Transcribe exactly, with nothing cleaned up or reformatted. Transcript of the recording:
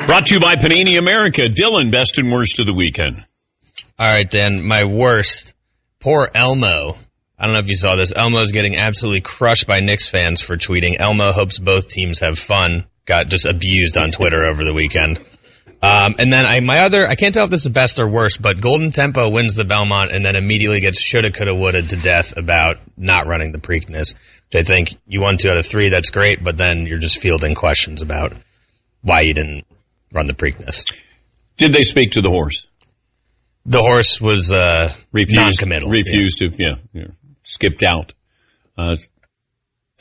Brought to you by Panini America. Dylan, best and worst of the weekend. All right, Dan, my worst. Poor Elmo. I don't know if you saw this. Elmo's getting absolutely crushed by Knicks fans for tweeting, Elmo hopes both teams have fun. Got just abused on Twitter over the weekend. Um, and then I, my other, I can't tell if this is best or worst, but Golden Tempo wins the Belmont and then immediately gets shoulda, coulda, woulda to death about not running the Preakness. Which I think you won two out of three, that's great, but then you're just fielding questions about why you didn't run the Preakness. Did they speak to the horse? The horse was uh, refused, non-committal. Refused yeah. to, yeah, yeah, skipped out. Uh,